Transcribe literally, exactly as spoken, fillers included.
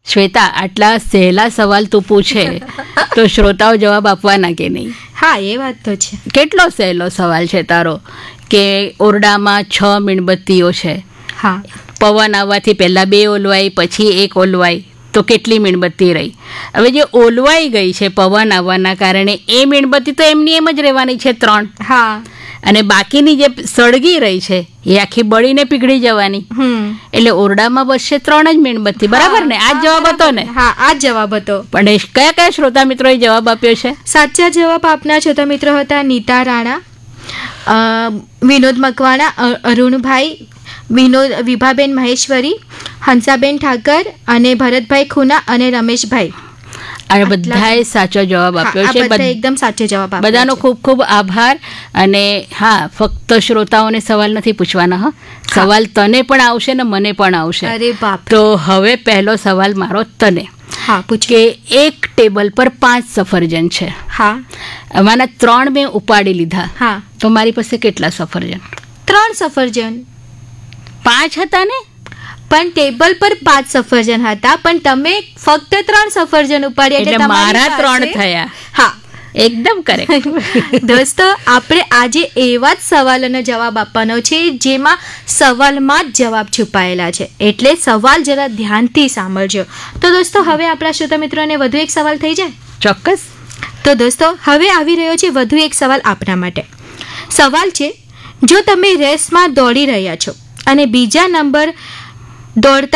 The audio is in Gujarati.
શ્વેતા, આટલા સહેલા સવાલ તું પૂછે તો શ્રોતાઓ જવાબ આપવાના કે નહીં? હા, એ વાત તો છે. કેટલો સહેલો સવાલ છે તારો કે ઓરડામાં છ મીણબત્તીઓ છે. હા, પવન આવવાથી પહેલાં બે ઓલવાઈ, પછી એક ઓલવાઈ, તો કેટલી મીણબત્તી રહી? હવે જે ઓલવાઈ ગઈ છે પવન આવવાના કારણે એ મીણબત્તી તો એમની એમ જ રહેવાની છે, ત્રણ. હા, અને બાકીની જે સળગી રહી છે એ આખી બળીને પીગળી જવાની. એટલે ઓરડામાં બસશે ત્રણ જ મીણબત્તી. બરાબર ને? આ જ જવાબ હતો ને? હા, આ જ જવાબ હતો. પણ એ કયા કયા શ્રોતા મિત્રોએ જવાબ આપ્યો છે? સાચા જવાબ આપનાર શ્રોતા મિત્રો હતા નીતા રાણા, વિનોદ મકવાણા, અરુણભાઈ, વિનોદ, વિભાબેન મહેશ્વરી, હંસાબેન ઠાકર અને ભરતભાઈ ખૂના અને રમેશભાઈ. અને બધાએ સાચો જવાબ આપ્યો છે. એકદમ સાચો જવાબ આપ્યો. બધાનો ખૂબ ખૂબ આભાર. અને હા, ફક્ત શ્રોતાઓને સવાલ નથી પૂછવાના. હા, સવાલ તને પણ આવશે ને મને પણ આવશે. અરે બાપ. તો હવે પહેલો સવાલ મારો તને. હા, પૂછ. કે એક ટેબલ પર પાંચ સફરજન છે. હા, આમાંના ત્રણ મેં ઉપાડી લીધા. હા, તો મારી પાસે કેટલા સફરજન? ત્રણ સફરજન. પાંચ હતા ને? પણ ટેબલ પર પાંચ સફરજન હતા, પણ તમે ફક્ત ત્રણ સફરજન ઉપાડ્યા, એટલે મારા ત્રણ થયા. હા, એકદમ કરેક્ટ. દોસ્તો, આપણે આજે એવા જ સવાલોનો જવાબ આપવાનો છે જેમાં સવાલમાં જ જવાબ છુપાયેલા છે, એટલે સવાલ જરા ધ્યાનથી સાંભળજો. તો દોસ્તો, હવે આપણા શ્રોતા મિત્રોને વધુ એક સવાલ થઈ જાય. ચોક્કસ. તો દોસ્તો, હવે આવી રહ્યો છે વધુ એક સવાલ આપણા માટે. સવાલ છે, જો તમે રેસમાં દોડી રહ્યા છો અને બીજા નંબર દોડતા